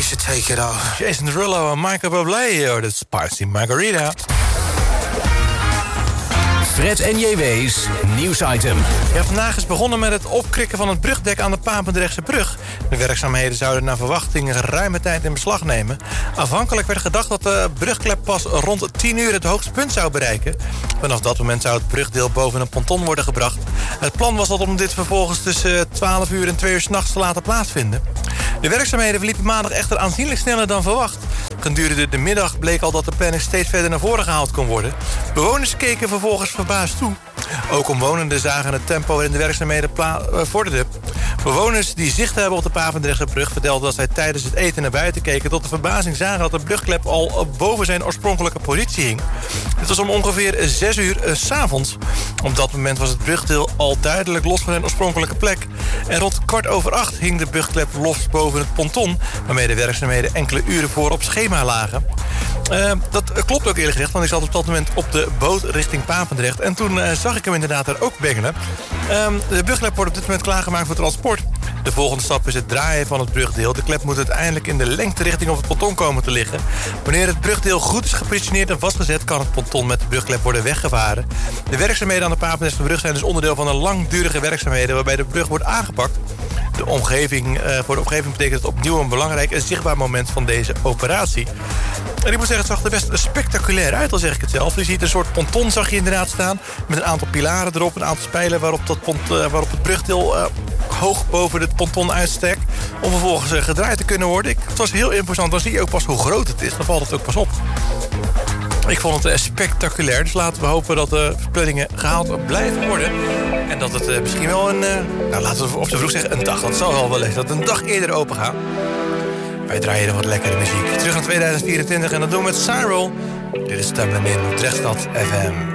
should take it off. Jason Derulo en Michael Bublé, de Spicy Margarita. Fred en JW's nieuwsitem. Ja, vandaag is begonnen met het opkrikken van het brugdek aan de Papendrechtse brug. De werkzaamheden zouden naar verwachting ruime tijd in beslag nemen. Aanvankelijk werd gedacht dat de brugklep pas rond 10 uur het hoogste punt zou bereiken. Vanaf dat moment zou het brugdeel boven een ponton worden gebracht. Het plan was dat om dit vervolgens tussen 12 uur en 2 uur 's nachts te laten plaatsvinden. De werkzaamheden verliepen maandag echter aanzienlijk sneller dan verwacht. Gedurende de middag bleek al dat de planning steeds verder naar voren gehaald kon worden. Bewoners keken vervolgens verbaasd toe. Ook omwonenden zagen het tempo waarin de werkzaamheden vorderden. Bewoners die zicht hebben op de Papendrechtse brug vertelden dat zij tijdens het eten naar buiten keken tot de verbazing zagen dat de brugklep al boven zijn oorspronkelijke positie hing. Dit was om ongeveer 6 uur 's avonds. Op dat moment was het brugdeel al duidelijk los van zijn oorspronkelijke plek. En rond 7:15 hing de brugklep los boven het ponton, waarmee de werkzaamheden enkele uren voor op schema lagen. Dat klopt ook eerlijk gezegd, want ik zat op dat moment op de boot richting Papendrecht. En toen zag ik hem inderdaad daar ook bengelen. De brugklep wordt op dit moment klaargemaakt voor transport. De volgende stap is het draaien van het brugdeel. De klep moet uiteindelijk in de lengte richting op het ponton komen te liggen. Wanneer het brugdeel goed is gepositioneerd en vastgezet, kan het ponton met de brugklep worden weggevaren. De werkzaamheden aan de Papendrechtse brug zijn dus onderdeel van een langdurige werkzaamheden waarbij de brug wordt aangepakt. Voor de omgeving betekent het opnieuw een belangrijk en zichtbaar moment van deze operatie. En ik moet zeggen, het zag er best spectaculair uit, al zeg ik het zelf. Je ziet een soort ponton, zag je inderdaad staan, met een aantal pilaren erop, een aantal spijlen waarop het brugdeel hoog boven het ponton uitstekt, om vervolgens gedraaid te kunnen worden. Het was heel imposant. Dan zie je ook pas hoe groot het is. Dan valt het ook pas op. Ik vond het spectaculair. Dus laten we hopen dat de verplanningen gehaald blijven worden. En dat het misschien wel laten we op z'n vroeg zeggen, een dag. Dat zal wel eens. Dat het een dag eerder open gaat. Wij draaien er wat lekkere muziek. Terug naar 2024 en dat doen we met Cyril. Dit is Tumbling In op Drechtstad FM.